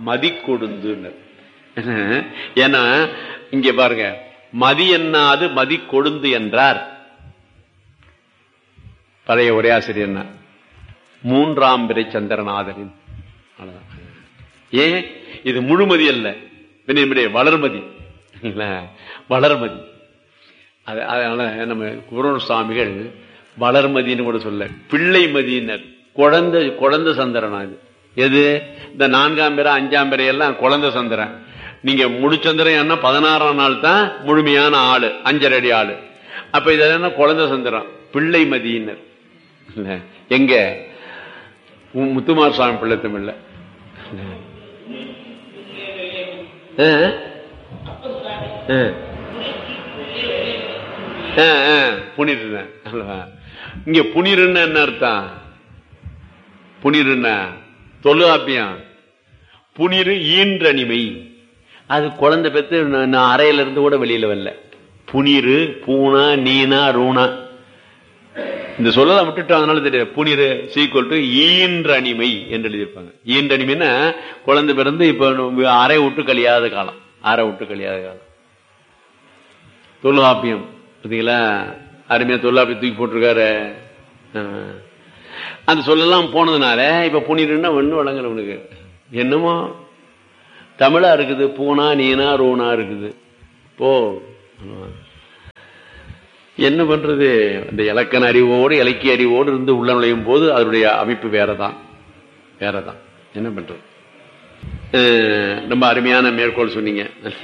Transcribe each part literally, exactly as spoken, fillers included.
மதி கொடுந்து. ஏன்னா இங்க பாருங்க, மதி என்னாது மதி கொழுந்து என்றார் பழைய உரையாசிரியர் மூன்றாம் பிறை சந்திரநாதரின். ஏன் இது முழுமதி அல்ல, வளர்மதி, வளர்மதி. அதனால நம்ம குருண சுவாமிகள் வளர்மதின்னு கூட சொல்ல, பிள்ளை மதியினர், குழந்தை குழந்தை சந்திரனா. இது எது? இந்த நான்காம் பிறை அஞ்சாம் பிறை எல்லாம் குழந்தை சந்திரன். நீங்க முழுச்சந்திரன் என்ன பதினாறாம் நாள் தான் முழுமையான ஆளு, அஞ்சரை அடி ஆளு. அப்ப இது என்ன குழந்தை சந்திரன், பிள்ளை மதியினர். எங்க முத்துமார் சுவாமி பிள்ளை தமிழ்ல புனிருந்தேன். இங்க புனிருன்னு என்ன அர்த்தம்? புனிருன்னா தொழுகாப்பியம். புனிரு ஈன்றனிமை, அது குழந்தை பெற்று நான் அறையில இருந்து கூட வெளியில வரல. புனிரு பூனா நீனா ரூனா இந்த சொல்லலாம் விட்டுட்டோம், அதனால தெரியாது. புனிரு சீக்குவல் டு ஈன்றனிமை என்று எழுதியிருப்பாங்க. ஈன்றனிமைன்னா குழந்தை பிறந்து இப்ப அறை விட்டு கழியாத காலம், அறை விட்டு கழியாத காலம். தொல்காப்பியம் பார்த்தீங்களா, அருமையா தொல்காப்பியம் தூக்கி போட்டிருக்காரு. அந்த சொல்லலாம் போனதுனால இப்ப புனிருன்னா ஒண்ணு வழங்கல. உனக்கு என்னமோ தமிழா இருக்குது, பூனா நீனா ரூனா இருக்குது. போ என்ன பண்றது? இந்த இலக்கண அறிவோடு இலக்கிய அறிவோடு இருந்து உள்ள நுழையும் போது அதனுடைய அமைப்பு வேறதான் வேறதான் என்ன பண்றது? ரொம்ப அருமையான மேற்கோள் சொன்னீங்க.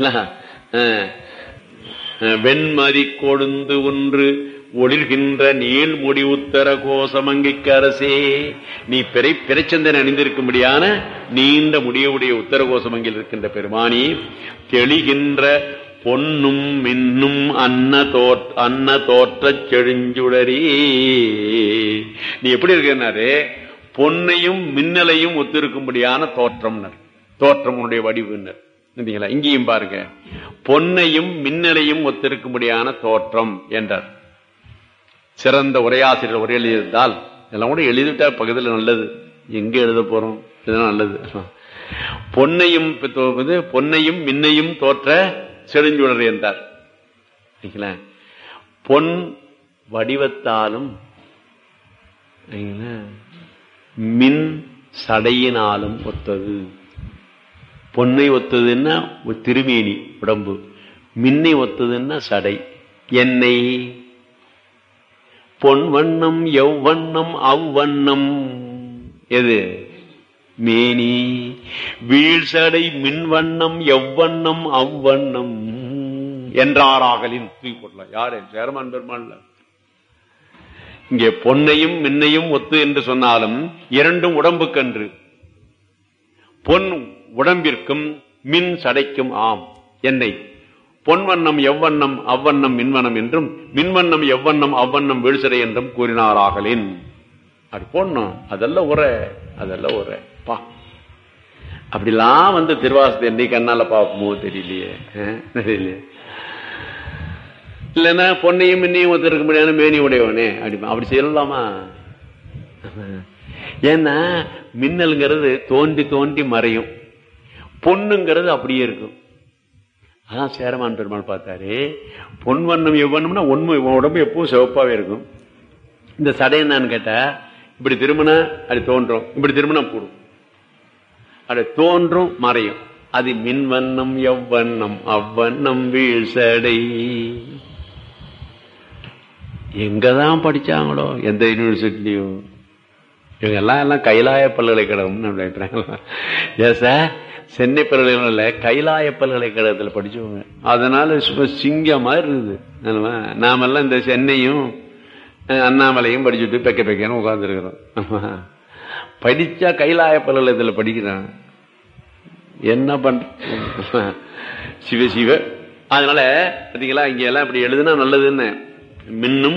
வெண்மதி கொழுந்து ஒன்று ஒளிர்கின்ற நீள் முடி உத்தர கோசமங்கைக்கு அரசே, நீ பிறை பிறைச்சந்தன் அணிந்திருக்கும்படியான நீண்ட முடியுடைய உத்தர கோசமங்கில் இருக்கின்ற பெருமானி, தெளிகின்ற பொன்னும் மின்னும் அன்ன தோற் அன்ன தோற்ற செழுஞ்சுடரி, நீ எப்படி இருக்கிறாரு? பொன்னையும் மின்னலையும் ஒத்திருக்கும்படியான தோற்றம், தோற்றம் உன்னுடைய வடிவுன்னர். இங்கேயும் பாருங்க, பொன்னையும் மின்னலையும் ஒத்திருக்கும்படியான தோற்றம் என்றார். சிறந்த உரையாசிரியர் உரை எழுதியிருந்தால் இதெல்லாம் கூட எழுதிட்டா பக்கத்தில் நல்லது. எங்க எழுத போறோம்? இதெல்லாம் நல்லது. பொன்னையும் பொன்னையும் மின்னையும் தோற்ற செழுஞ்சுடர் என்றார். பொன் வடிவத்தாலும் மின் சடையினாலும் ஒத்தது. பொன்னை ஒத்ததுன்னா திருமேனி உடம்பு, மின்னை ஒத்ததுன்னா சடை. எண்ணெய் பொன் வண்ணம் எவ்வண்ணம் அவ்வண்ணம் எது? மேனி. வீழ்சடை மின்வண்ணம் எவ்வண்ணம் அவ்வண்ணம் என்றாராகலின் தூக்கி போடலாம். யாரு? சேரமான் பெருமாள். இங்கே பொன்னையும் மின்னையும் ஒத்து என்று சொன்னாலும் இரண்டும் உடம்புக்கன்று. பொன் உடம்பிற்கும் மின் சடைக்கும் ஆம். எண்ணெய் பொன்வண்ணம் எவ்வண்ணம் அவ்வண்ணம் மின்வண்ணம் என்றும் மின்வண்ணம் எவ்வண்ணம் அவ்வண்ணம் வீழ்சடை என்றும் கூறினாராகலின். அப்படி போடணும். அதெல்லாம் உரை, அதெல்லாம் உரை பா. அப்படிலாம் வந்து திருவாசத்தை என்னைக்கு கண்ணால பாப்போமோ தெரியலையே, தெரியலையே. இல்லைன்னா பொன்னையும் மின்னையும் ஒருத்தருக்கு முடியாது மேனி உடையவனே அப்படி அப்படி செய்யலாமா? ஏன்னா மின்னல்ங்கிறது தோண்டி தோண்டி மறையும், பொண்ணுங்கிறது அப்படியே இருக்கும். அதான் சேரமான் பெருமாள் பார்த்தாரு, பொன் வண்ணம் எவ்வண்ணம்னா உண்மை உடம்பு எப்பவும் சிவப்பாவே இருக்கும். இந்த சடை என்னன்னு கேட்டா, இப்படி திரும்பினா அது தோன்றும், இப்படி திரும்பினா போடும், அது தோன்றும் மறையும். அது மின்வண்ணம் எவ்வண்ணம் அவ்வண்ணம் வீழ்சடை. எங்கதான் படிச்சாங்களோ எந்த யூனிவர்சிட்டிலையும் இவங்க எல்லாம் எல்லாம் கைலாய பல்கலைக்கழகம்னு நினைக்கிறாங்களா? ஏன் சார், சென்னை பல்கலைக்கழகம்ல கைலாய பல்கலைக்கழகத்தில் படிச்சவங்க. அதனால சிங்க மாதிரி இருக்குது. நாமெல்லாம் இந்த சென்னையும் அண்ணாமலையும் படிச்சுட்டு பெக்க பெக்கன்னு உட்கார்ந்து இருக்கிறோம். படிச்சா கைலாய பல்கலைக்கழகத்தில் படிக்கிறாங்க. என்ன பண்ற சிவ சிவ. அதனால பாத்தீங்களா, இங்க எல்லாம் இப்படி எழுதுனா நல்லதுன்னு. மின்னும்